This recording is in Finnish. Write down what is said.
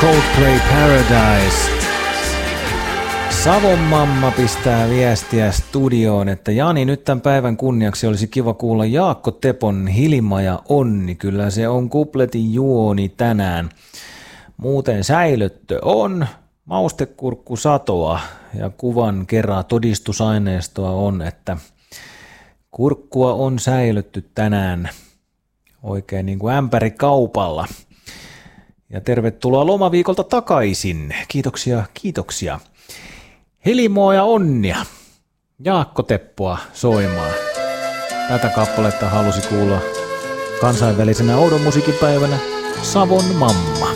Coldplay Paradise. Savon mamma pistää viestiä studioon, että Jani, nyt tämän päivän kunniaksi olisi kiva kuulla Jaakko Tepon Hilma ja onni. Kyllä se on kupletin juoni tänään. Muuten säilöttö on, maustekurkku satoa ja kuvan kerran todistusaineistoa on, että kurkkua on säilötty tänään oikein niin kuin ämpärikaupalla. Ja tervetuloa lomaviikolta takaisin. Kiitoksia. Hilmoa ja onnia. Jaakko Teppoa soimaan. Tätä kappaletta halusi kuulla kansainvälisenä oudon musiikipäivänä Savon mamma.